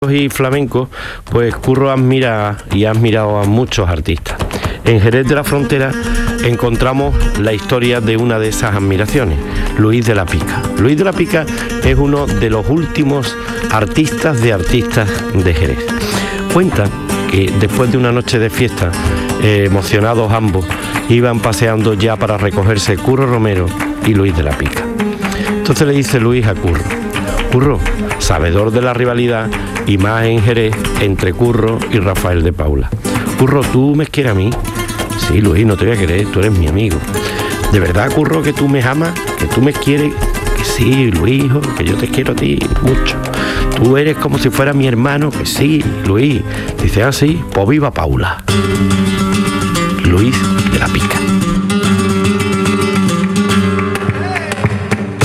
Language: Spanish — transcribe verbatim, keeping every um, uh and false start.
y flamenco, pues Curro admira y ha admirado a muchos artistas. En Jerez de la Frontera encontramos la historia de una de esas admiraciones, Luis de la Pica. Luis de la Pica es uno de los últimos artistas de artistas de Jerez. Cuenta que después de una noche de fiesta, eh, emocionados ambos, iban paseando ya para recogerse Curro Romero y Luis de la Pica. Entonces le dice Luis a Curro: Curro, sabedor de la rivalidad y más en Jerez entre Curro y Rafael de Paula. Curro, ¿tú me quieres a mí? Sí, Luis, no te voy a querer, tú eres mi amigo. ¿De verdad, Curro, que tú me amas? ¿Que tú me quieres? Que sí, Luis, hijo, que yo te quiero a ti mucho. Tú eres como si fuera mi hermano, que sí, Luis. Dice así, pues viva Paula. Luis de la Pica.